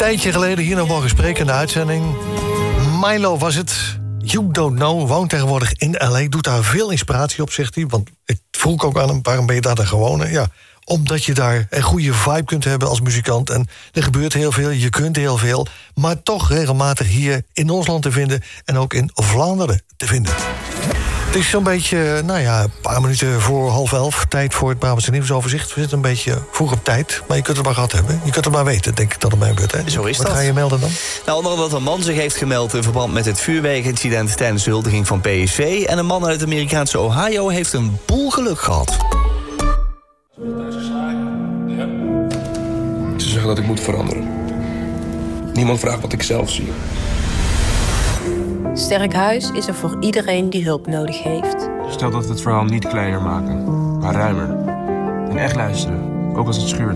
tijdje geleden hier nog mogen spreken in de uitzending. Milo was het. You Don't Know, woont tegenwoordig in L.A. Doet daar veel inspiratie op, zegt hij. Want ik vroeg ook aan hem, waarom ben je daar dan gewoon? Ja, omdat je daar een goede vibe kunt hebben als muzikant. En er gebeurt heel veel, je kunt heel veel. Maar toch regelmatig hier in ons land te vinden. En ook in Vlaanderen te vinden. Het is zo'n beetje, een paar minuten voor 10:30. Tijd voor het Brabantse nieuwsoverzicht. We zitten een beetje vroeg op tijd, maar je kunt het maar gehad hebben. Je kunt het maar weten, denk ik dat het mij gebeurt. Hè? Zo is dat. Wat ga je melden dan? Nou, onder andere dat een man zich heeft gemeld in verband met het vuurwerkincident tijdens de huldiging van PSV. En een man uit het Amerikaanse Ohio heeft een boel geluk gehad. Ze zeggen dat ik moet veranderen. Niemand vraagt wat ik zelf zie. Sterk Huis is er voor iedereen die hulp nodig heeft. Stel dat we het verhaal niet kleiner maken, maar ruimer. En echt luisteren, ook als het schuurt.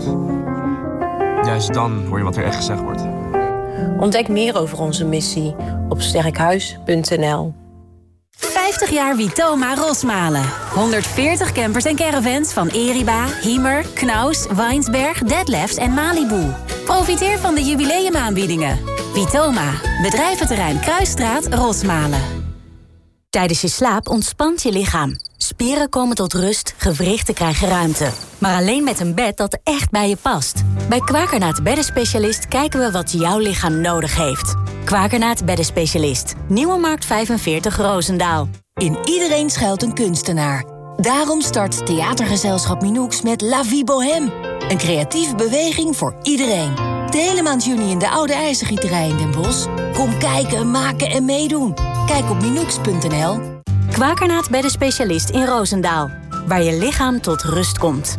Juist dan hoor je wat er echt gezegd wordt. Ontdek meer over onze missie op sterkhuis.nl. 50 jaar Vitoma Rosmalen. 140 campers en caravans van Eriba, Hiemer, Knaus, Weinsberg, Detlefs en Malibu. Profiteer van de jubileumaanbiedingen. Vitoma, bedrijventerrein Kruisstraat, Rosmalen. Tijdens je slaap ontspant je lichaam. Spieren komen tot rust, gewrichten krijgen ruimte. Maar alleen met een bed dat echt bij je past. Bij Quakernaat Beddenspecialist kijken we wat jouw lichaam nodig heeft. Quakernaat Beddenspecialist. Nieuwe Markt 45 Roosendaal. In iedereen schuilt een kunstenaar. Daarom start theatergezelschap Minoux met La Vie Bohème. Een creatieve beweging voor iedereen. De hele maand juni in de Oude IJzergieterij in Den Bosch. Kom kijken, maken en meedoen. Kijk op minoux.nl. Quakernaat Beddenspecialist in Roosendaal. Waar je lichaam tot rust komt.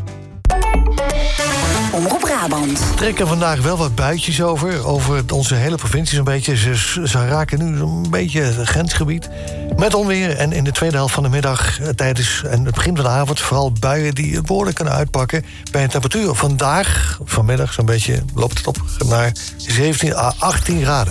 Omroep Brabant. We trekken vandaag wel wat buitjes over onze hele provincie zo'n beetje. Ze raken nu een beetje het grensgebied. Met onweer en in de tweede helft van de middag tijdens en het begin van de avond vooral buien die behoorlijk kunnen uitpakken. Bij een temperatuur vanmiddag zo'n beetje loopt het op naar 17 à 18 graden.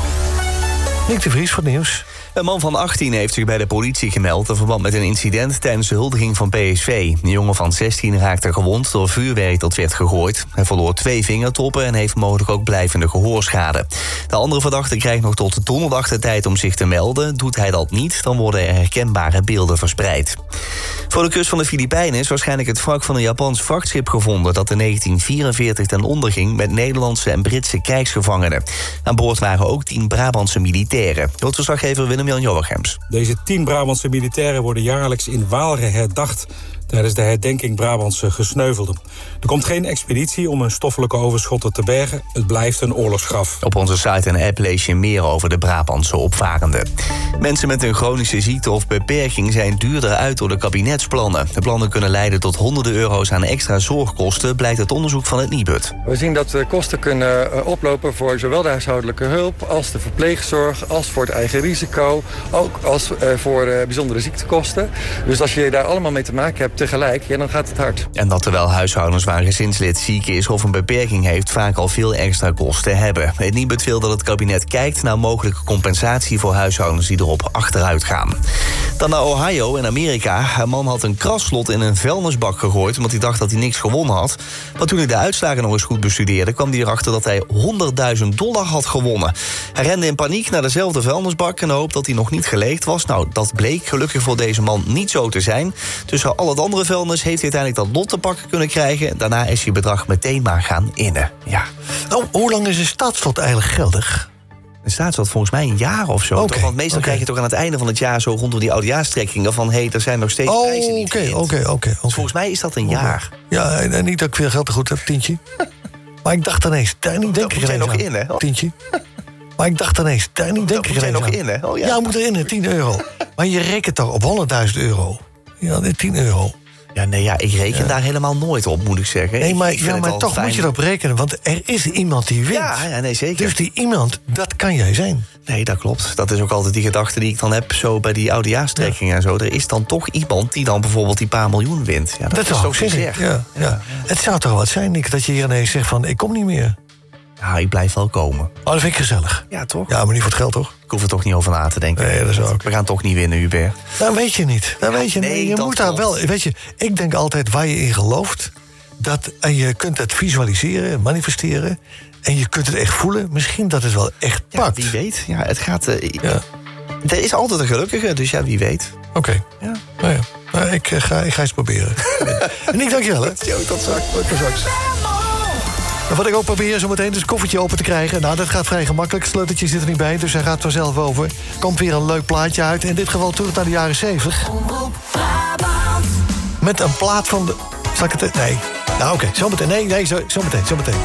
Nick de Vries voor het nieuws. Een man van 18 heeft zich bij de politie gemeld in verband met een incident tijdens de huldiging van PSV. Een jongen van 16 raakte gewond door vuurwerk dat werd gegooid. Hij verloor 2 vingertoppen en heeft mogelijk ook blijvende gehoorschade. De andere verdachte krijgt nog tot donderdag de tijd om zich te melden. Doet hij dat niet, dan worden er herkenbare beelden verspreid. Voor de kust van de Filipijnen is waarschijnlijk het wrak van een Japans vrachtschip gevonden dat in 1944 ten onder ging met Nederlandse en Britse krijgsgevangenen. Aan boord waren ook 10 Brabantse militairen. Verslaggever Willem-Jan Joachims. Deze 10 Brabantse militairen worden jaarlijks in Waalre herdacht tijdens de herdenking Brabantse gesneuvelden. Er komt geen expeditie om hun stoffelijke overschotten te bergen. Het blijft een oorlogsgraf. Op onze site en app lees je meer over de Brabantse opvarenden. Mensen met een chronische ziekte of beperking zijn duurder uit door de kabinetsplannen. De plannen kunnen leiden tot honderden euro's aan extra zorgkosten, blijkt uit onderzoek van het Nibud. We zien dat de kosten kunnen oplopen voor zowel de huishoudelijke hulp als de verpleegzorg, als voor het eigen risico, ook als voor bijzondere ziektekosten. Dus als je daar allemaal mee te maken hebt tegelijk, ja, dan gaat het hard. En dat terwijl huishoudens waar een gezinslid ziek is of een beperking heeft vaak al veel extra kosten hebben. Het Nibud wil dat het kabinet kijkt naar mogelijke compensatie voor huishoudens die erop achteruit gaan. Dan naar Ohio in Amerika. Een man had een kraslot in een vuilnisbak gegooid omdat hij dacht dat hij niks gewonnen had. Maar toen hij de uitslagen nog eens goed bestudeerde, kwam hij erachter dat hij $100.000 had gewonnen. Hij rende in paniek naar dezelfde vuilnisbak in de hoop dat hij nog niet geleegd was. Nou, dat bleek gelukkig voor deze man niet zo te zijn. Tussen al het andere vuilnis heeft hij uiteindelijk dat lot te pakken kunnen krijgen. Daarna is hij bedrag meteen maar gaan innen. Ja. Oh, hoe lang is een staatslot eigenlijk geldig? Een staatslot volgens mij een jaar of zo. Okay, want meestal krijg je toch aan het einde van het jaar zo rondom die oudejaarstrekkingen van er zijn nog steeds prijzen niet geïnd. Oké. Dus volgens mij is dat een jaar. Ja, en niet dat ik veel geld te goed heb, tientje. Maar ik dacht ineens, daar niet denk ik moet jij nog in, hè? Tientje. Maar ik dacht ineens, daar niet denk ik moet jij nog in, hè? Oh, ja, moet erin, €10. Maar je rekent toch op €100.000? Ja, €10. Ja, nee, ik reken daar helemaal nooit op, moet ik zeggen. Nee, maar toch moet je erop rekenen, want er is iemand die wint. Ja, nee, zeker. Dus die iemand, dat kan jij zijn. Nee, dat klopt. Dat is ook altijd die gedachte die ik dan heb zo bij die oudejaarstrekking en zo. Er is dan toch iemand die dan bijvoorbeeld die paar miljoen wint. Ja, dat is toch zeggen. Ja. Het zou toch wat zijn, Nick, dat je hier ineens zegt van, ik kom niet meer. Ja, ik blijf wel komen. Oh, dat vind ik gezellig. Ja, toch? Ja, maar niet voor het geld, toch? Ik hoef er toch niet over na te denken. Nee, dat is ook. We gaan toch niet winnen, Hubert. Dat weet je niet. Je moet daar wel... Weet je, ik denk altijd waar je in gelooft. En je kunt het visualiseren, manifesteren. en je kunt het echt voelen. Misschien dat het wel echt pakt. Wie weet. Ja, het gaat... Er is altijd een gelukkige, dus ja, wie weet. Oké. Ja. Nou ja. Nou, ik ga eens proberen. En ik dankjewel, hè. Tot straks. En wat ik ook probeer zo meteen is het koffertje open te krijgen. Nou, dat gaat vrij gemakkelijk. Het sleuteltje zit er niet bij, dus hij gaat vanzelf over. Komt weer een leuk plaatje uit. In dit geval terug naar de jaren 70. Met een plaat van de... Zal ik het... Nee. Nou, oké. Zometeen. Nee, zometeen.